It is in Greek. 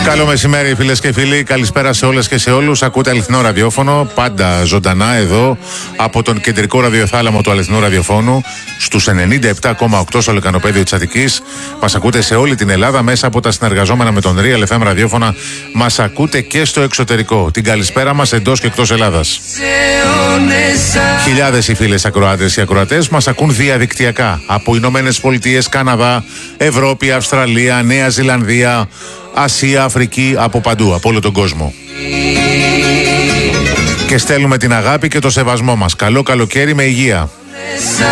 Καλό μεσημέρι, φίλες και φίλοι. Καλησπέρα σε όλες και σε όλους. Ακούτε αληθινό ραδιόφωνο, πάντα ζωντανά εδώ από τον κεντρικό ραδιοθάλαμο του αληθινού ραδιοφώνου στους 97,8 στο λεκανοπέδιο της Αττικής. Μας ακούτε σε όλη την Ελλάδα μέσα από τα συνεργαζόμενα με τον Real FM ραδιόφωνα. Μας ακούτε και στο εξωτερικό. Την καλησπέρα μας εντός και εκτός Ελλάδας. Χιλιάδες οι φίλες ακροάτες και ακροατές μας ακούν διαδικτυακά από Ηνωμένες Πολιτείες, Καναδά, Ευρώπη, Αυστραλία, Νέα Ζηλανδία, Ασία, Αφρική, από παντού, από όλο τον κόσμο. Και στέλνουμε την αγάπη και το σεβασμό μας. Καλό καλοκαίρι με υγεία.